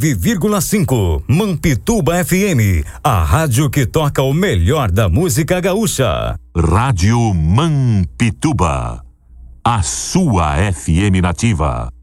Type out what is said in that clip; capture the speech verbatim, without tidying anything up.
vírgula cinco Mampituba F M, a rádio que toca o melhor da música gaúcha. Rádio Mampituba, a sua F M nativa.